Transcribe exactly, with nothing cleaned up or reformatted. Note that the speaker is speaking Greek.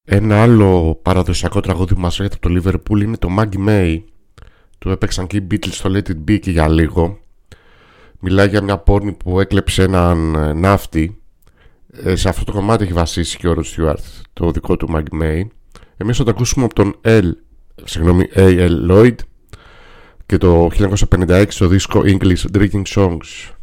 Ένα άλλο παραδοσιακό τραγούδι που μας έρχεται από το Liverpool είναι το Maggie May. Το έπαιξαν και οι Beatles στο Let It Be και για λίγο. Μιλάει για μια πόρνη που έκλεψε έναν ναύτη. Σε αυτό το κομμάτι έχει βασίσει και ο Rod Stewart, το δικό του Maggie May. Εμείς θα το ακούσουμε από τον L, συγγνώμη, έι ελ Lloyd και το χίλια εννιακόσια πενήντα έξι στο δίσκο English Drinking Songs.